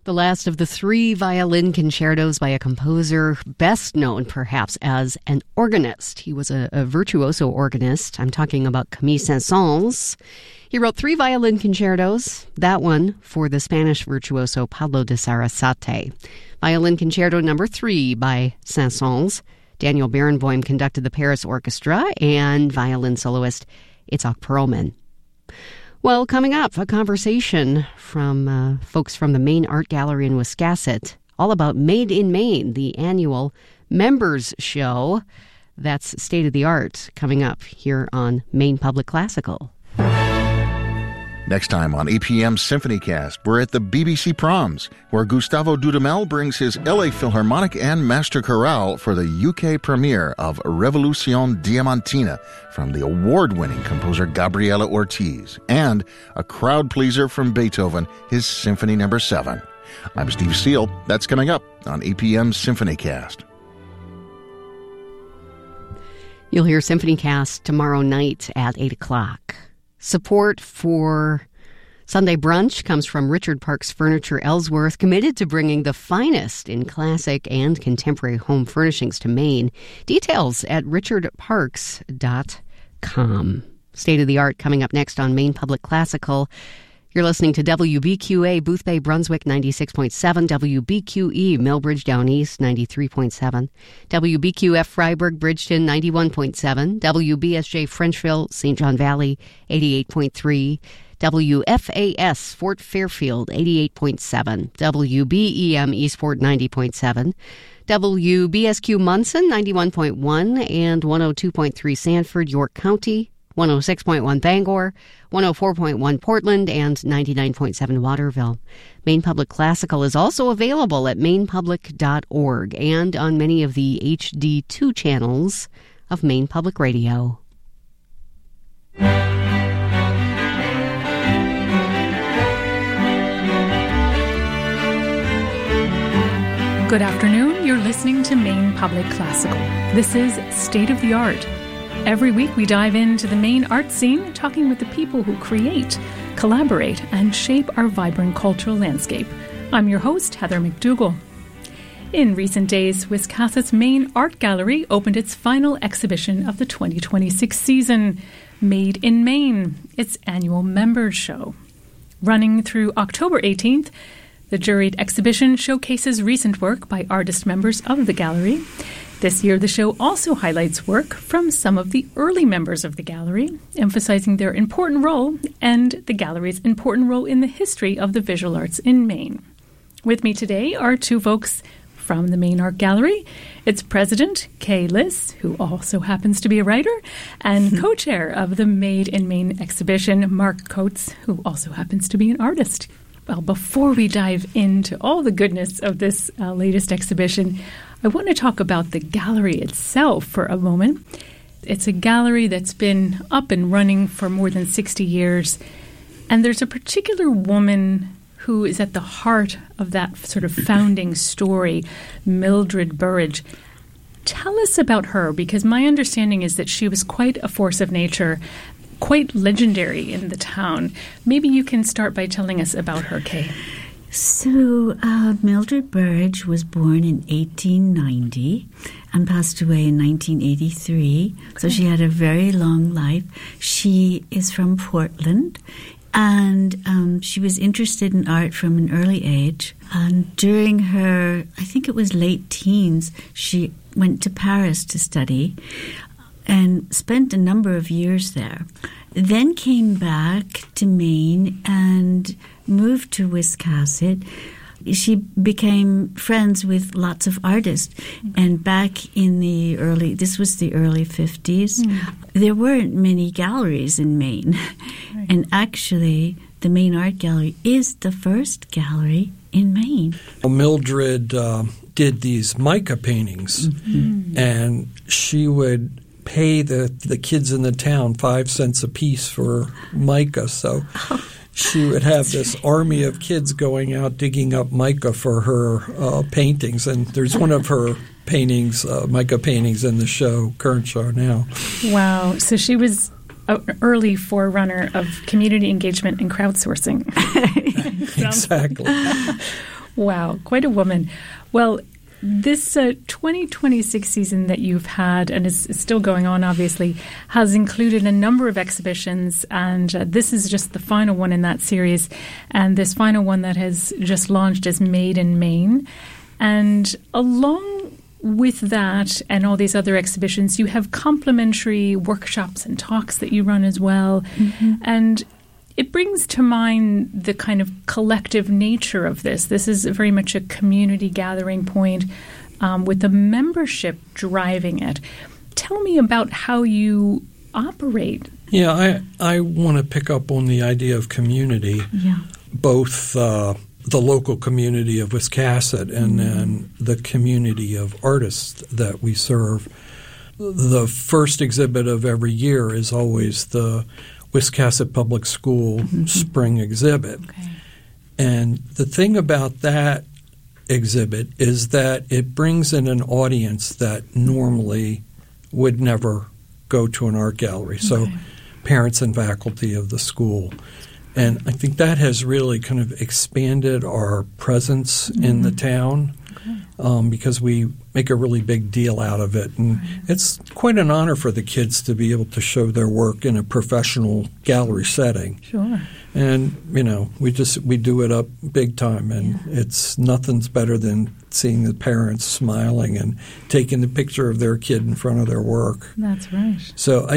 The last of the 3 violin concertos by a composer best known perhaps as an organist. He was a virtuoso organist. I'm talking about Camille Saint-Saëns. He wrote 3 violin concertos, that one for the Spanish virtuoso Pablo de Sarasate. Violin Concerto No. 3 by Saint-Saëns. Daniel Barenboim conducted the Paris Orchestra, and violin soloist Itzhak Perlman. Well, coming up, a conversation from folks from the Maine Art Gallery in Wiscasset, all about Made in Maine, the annual members show. That's State of the Art coming up here on Maine Public Classical. Next time on APM SymphonyCast, we're at the BBC Proms, where Gustavo Dudamel brings his LA Philharmonic and Master Chorale for the UK premiere of Revolution Diamantina from the award-winning composer Gabriela Ortiz, and a crowd pleaser from Beethoven, his Symphony No. 7. I'm Steve Steele. That's coming up on APM SymphonyCast. You'll hear SymphonyCast tomorrow night at 8 o'clock. Support for Sunday Brunch comes from Richard Parks Furniture Ellsworth, committed to bringing the finest in classic and contemporary home furnishings to Maine. Details at richardparks.com. State of the Art coming up next on Maine Public Classical. You're listening to WBQA Boothbay Brunswick 96.7, WBQE Millbridge Down East 93.7, WBQF Freiburg Bridgeton 91.7, WBSJ Frenchville St. John Valley 88.3, WFAS Fort Fairfield 88.7, WBEM Eastport 90.7, WBSQ Munson 91.1 and 102.3 Sanford, York County, 106.1 Bangor, 104.1 Portland, and 99.7 Waterville. Maine Public Classical is also available at mainepublic.org and on many of the HD2 channels of Maine Public Radio. Good afternoon. You're listening to Maine Public Classical. This is State of the Art. Every week we dive into the Maine art scene, talking with the people who create, collaborate, and shape our vibrant cultural landscape. I'm your host, Heather McDougall. In recent days, Wiscasset's Maine Art Gallery opened its final exhibition of the 2026 season, Made in Maine, its annual members show. Running through October 18th, the juried exhibition showcases recent work by artist members of the gallery. This year, the show also highlights work from some of the early members of the gallery, emphasizing their important role and the gallery's important role in the history of the visual arts in Maine. With me today are 2 folks from the Maine Art Gallery. Its president, Kay Liss, who also happens to be a writer, and co-chair of the Made in Maine exhibition, Mark Coates, who also happens to be an artist. Well, before we dive into all the goodness of this latest exhibition, I want to talk about the gallery itself for a moment. It's a gallery that's been up and running for more than 60 years, and there's a particular woman who is at the heart of that sort of founding story, Mildred Burridge. Tell us about her, because my understanding is that she was quite a force of nature, quite legendary in the town. Maybe you can start by telling us about her, Kay. So, Mildred Burridge was born in 1890 and passed away in 1983. Okay. So she had a very long life. She is from Portland, and she was interested in art from an early age. And during her, I think it was late teens, she went to Paris to study and spent a number of years there. Then came back to Maine and moved to Wiscasset. She became friends with lots of artists. And back in the this was the early 50s, there weren't many galleries in Maine. Right. And actually, the Maine Art Gallery is the first gallery in Maine. Mildred did these mica paintings, and she would pay the kids in the town 5 cents a piece for mica. So she would have this army of kids going out digging up mica for her paintings. And there's one of her paintings, mica paintings, in the current show now. Wow. So she was an early forerunner of community engagement and crowdsourcing. Exactly. Wow, quite a woman. Well, this 2026 season that you've had, and is still going on obviously, has included a number of exhibitions, and this is just the final one in that series. And this final one that has just launched is Made in Maine. And along with that and all these other exhibitions, you have complimentary workshops and talks that you run as well. Mm-hmm. And it brings to mind the kind of collective nature of this. This is very much a community gathering point with the membership driving it. Tell me about how you operate. Yeah, I want to pick up on the idea of community, both the local community of Wiscasset and then the community of artists that we serve. The first exhibit of every year is always the Wiscasset Public School spring exhibit. Okay. And the thing about that exhibit is that it brings in an audience that normally would never go to an art gallery. So parents and faculty of the school. And I think that has really kind of expanded our presence in the town because we make a really big deal out of it. And it's quite an honor for the kids to be able to show their work in a professional gallery setting. Sure. And, you know, we do it up big time. And it's nothing's better than seeing the parents smiling and taking the picture of their kid in front of their work. That's right. So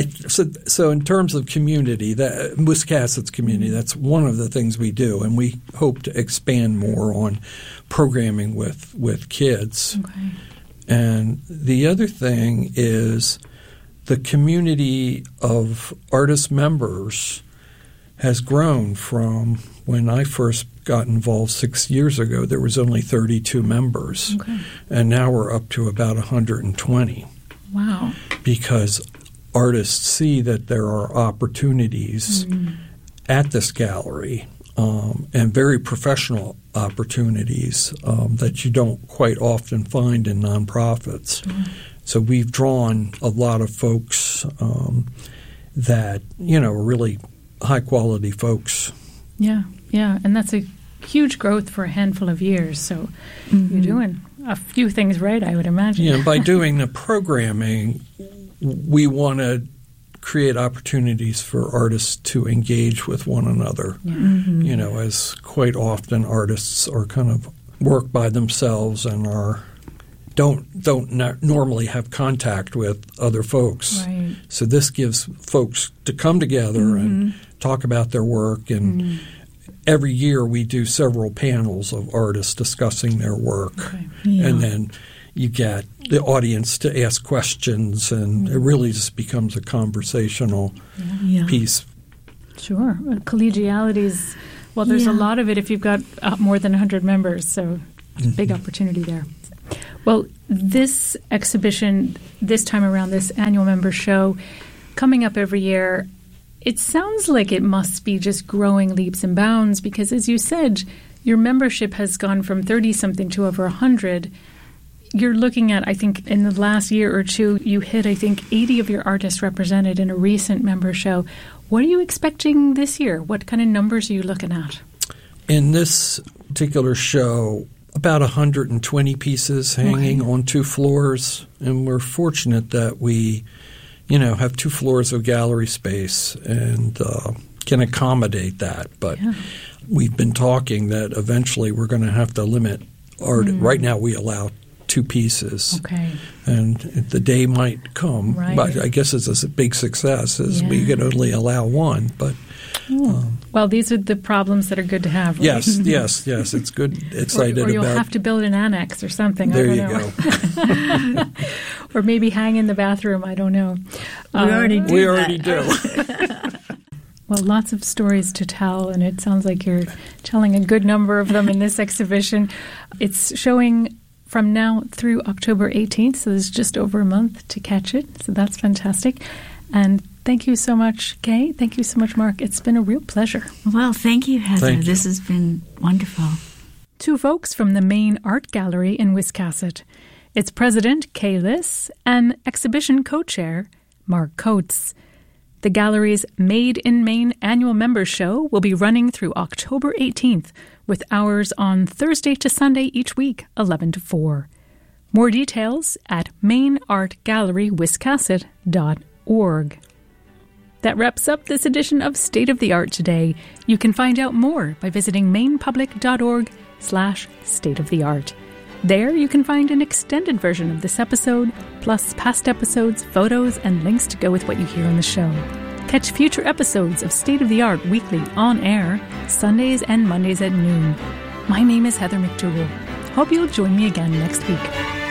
so in terms of community, that Wiscasset's community, that's one of the things we do, and we hope to expand more on programming with kids. Okay. And the other thing is the community of artist members has grown from when I first got involved 6 years ago. There was only 32 members, and now we're up to about 120. Wow. Because artists see that there are opportunities at this gallery and very professional opportunities that you don't quite often find in nonprofits. So we've drawn a lot of folks that, you know, are really high-quality folks. Yeah, and that's a huge growth for a handful of years. So you're doing a few things right, I would imagine. Yeah, by doing the programming, we want to create opportunities for artists to engage with one another. You know, as quite often artists are kind of work by themselves and don't normally have contact with other folks. Right. So this gives folks to come together and talk about their work. And every year we do several panels of artists discussing their work. And then you get the audience to ask questions, and it really just becomes a conversational piece. Sure. Collegiality is, well, there's a lot of it if you've got more than 100 members, so big opportunity there. Well, this exhibition, this time around, this annual member show, coming up every year, it sounds like it must be just growing leaps and bounds because, as you said, your membership has gone from 30-something to over 100. You're looking at, I think, in the last year or two, you hit, I think, 80 of your artists represented in a recent member show. What are you expecting this year? What kind of numbers are you looking at? In this particular show, about 120 pieces hanging on 2 floors, and we're fortunate that we, you know, have 2 floors of gallery space and can accommodate that. But we've been talking that eventually we're going to have to limit art. Right now we allow 2 pieces. And the day might come. But I guess it's a big success is we can only allow 1. But well, these are the problems that are good to have, right? Yes. It's good. Excited or you'll about. have to build an annex or something. There I you don't know. go. Or maybe hang in the bathroom. I don't know. We already do. Well, lots of stories to tell, and it sounds like you're telling a good number of them in this exhibition. It's showing from now through October 18th, so there's just over a month to catch it. So that's fantastic. And thank you so much, Kay. Thank you so much, Mark. It's been a real pleasure. Well, thank you, Heather. Thank you. This has been wonderful. 2 folks from the Maine Art Gallery in Wiscasset. Its president, Kay Liss, and exhibition co-chair, Mark Coates. The gallery's Made in Maine annual members show will be running through October 18th, with hours on Thursday to Sunday each week, 11 to 4. More details at mainartgallerywiscasset.org. That wraps up this edition of State of the Art today. You can find out more by visiting mainepublic.org/stateoftheart. There you can find an extended version of this episode, plus past episodes, photos, and links to go with what you hear on the show. Catch future episodes of State of the Art weekly on air, Sundays and Mondays at noon. My name is Heather McDougall. Hope you'll join me again next week.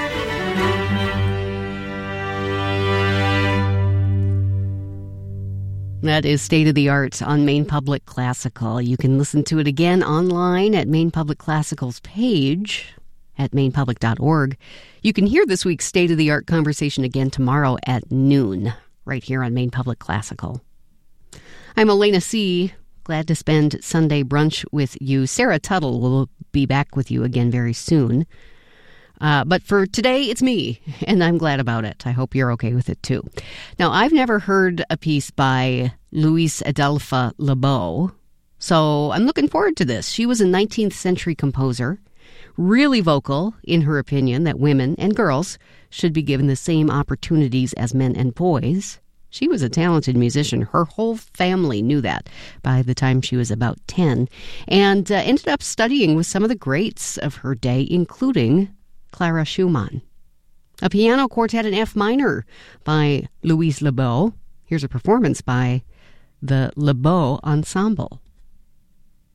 That is State of the Art on Maine Public Classical. You can listen to it again online at Maine Public Classical's page at mainepublic.org. You can hear this week's State of the Art conversation again tomorrow at noon, right here on Maine Public Classical. I'm Elena C. Glad to spend Sunday brunch with you. Sarah Tuttle will be back with you again very soon. But for today, it's me, and I'm glad about it. I hope you're okay with it, too. Now, I've never heard a piece by Louise Adelpha Lebeau, so I'm looking forward to this. She was a 19th century composer, really vocal in her opinion that women and girls should be given the same opportunities as men and boys. She was a talented musician. Her whole family knew that by the time she was about 10, and ended up studying with some of the greats of her day, including Clara Schumann. A piano quartet in F minor by Louise Lebeau. Here's a performance by the Lebeau Ensemble.